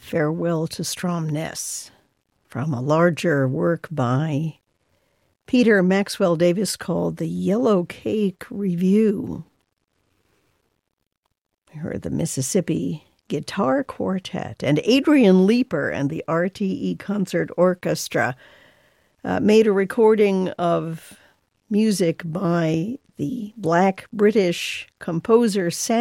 Farewell to Stromness, from a larger work by Peter Maxwell Davis called The Yellow Cake Review. We heard the Mississippi Guitar Quartet and Adrian Leeper and the RTE Concert Orchestra made a recording of music by the Black British composer Sam